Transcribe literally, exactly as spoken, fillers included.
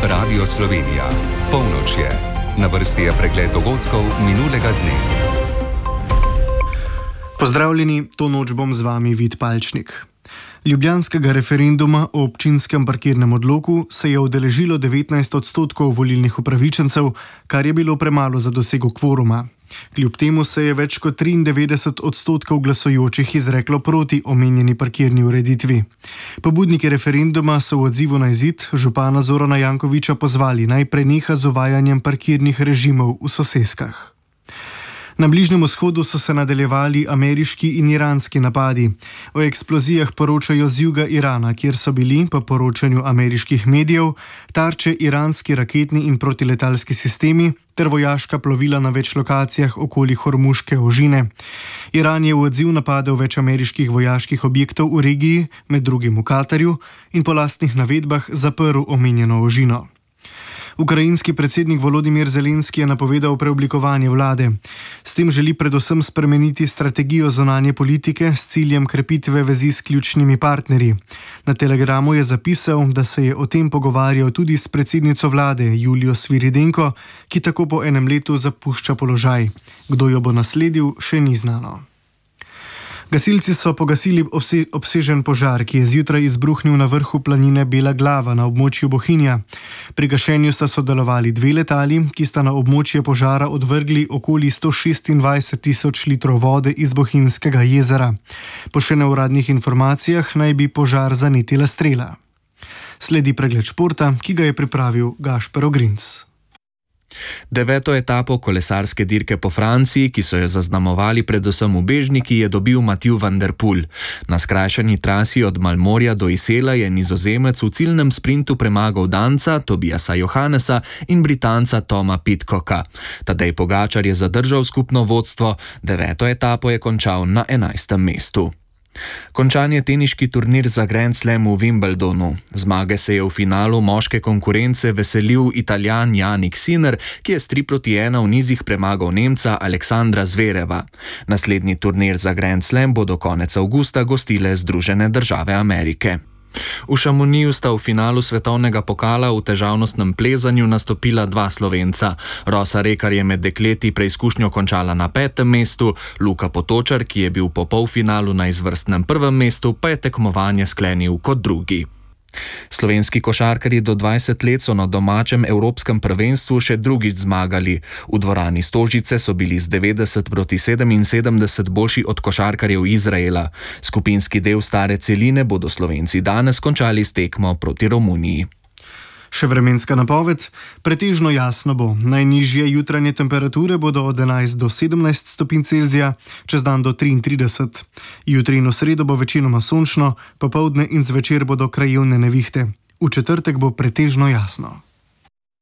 Radio Slovenija. Polnoč je. Na vrsti je pregled dogodkov minulega dne. Pozdravljeni, to noč bom z vami Vid Palčnik. Ljubljanskega referenduma o občinskem parkirnem odloku se je udeležilo devetnajst odstotkov volilnih upravičencev, kar je bilo premalo za dosego kvoruma. Kljub temu se je več kot triindevetdeset odstotkov glasujočih izreklo proti omenjeni parkirni ureditvi. Pobudniki referenduma so v odzivu na izid župana Zorana Jankovića pozvali, naj preneha z uvajanjem parkirnih režimov v soseskah. Na Bližnjem vzhodu so se nadaljevali ameriški in iranski napadi. O eksplozijah poročajo z juga Irana, kjer so bili, po poročanju ameriških medijev, tarče iranski raketni in protiletalski sistemi ter vojaška plovila na več lokacijah okoli Hormuške ožine. Iran je v odziv napadel več ameriških vojaških objektov v regiji, med drugim v Katarju, in po lastnih navedbah zaprl omenjeno ožino. Ukrajinski predsednik Volodimir Zelenski je napovedal preoblikovanje vlade. S tem želi predvsem spremeniti strategijo zunanje politike s ciljem krepitve vezi s ključnimi partnerji. Na Telegramu je zapisal, da se je o tem pogovarjal tudi s predsednico vlade Julijo Sviridenko, ki tako po enem letu zapušča položaj. Kdo jo bo nasledil, še ni znano. Gasilci so pogasili obse, obsežen požar, ki je zjutraj izbruhnil na vrhu planine Bela Glava na območju Bohinja. Pri gašenju sta sodelovali dve letali, ki sta na območje požara odvrgli okoli sto šestindvajset tisoč litrov vode iz Bohinjskega jezera. Po še neuradnih informacijah naj bi požar zanetila strela. Sledi pregled športa, ki ga je pripravil Gašper Ogrinc. Deveto etapo kolesarske dirke po Franciji, ki so jo zaznamovali predvsem ubežniki, je dobil Mathieu van der Poel. Na skrajšani trasi od Malmorja do Isela je Nizozemec v ciljnem sprintu premagal Danca, Tobiasa Johannesa in Britanca Toma Pidcocka. Tadej Pogačar je zadržal skupno vodstvo, deveto etapo je končal na enajstem mestu. Končan je teniški turnir za Grand Slam v Wimbledonu. Zmage se je v finalu moške konkurence veselil Italijan Jannik Sinner, ki je s tri proti ena v nizih premagal Nemca Aleksandra Zvereva. Naslednji turnir za Grand Slam bo do konec avgusta gostile Združene države Amerike. V Šamoniju sta v finalu svetovnega pokala v težavnostnem plezanju nastopila dva Slovenca. Rosa Rekar je med dekleti preizkušnjo končala na petem mestu, Luka Potočar, ki je bil po polfinalu na izvrstnem prvem mestu, pa je tekmovanje sklenil kot drugi. Slovenski košarkarji do dvajset let so na domačem evropskem prvenstvu še drugič zmagali. V dvorani Stožice so bili z devetdeset proti sedeminsedemdeset boljši od košarkarjev Izraela. Skupinski del stare celine bodo Slovenci danes končali s tekmo proti Romuniji. Še vremenska napoved. Pretežno jasno bo. Najnižje jutranje temperature bodo od enajst do sedemnajst stopinj Celzija, čez dan do triintrideset. Jutri in v sredo bo večinoma sončno, popoldne in zvečer bodo krajevne nevihte. V četrtek bo pretežno jasno.